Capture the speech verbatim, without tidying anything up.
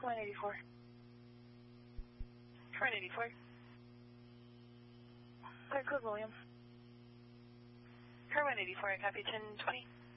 one eighty-four. one eighty-four. Clear code William. Car one eighty-four, I copy ten twenty.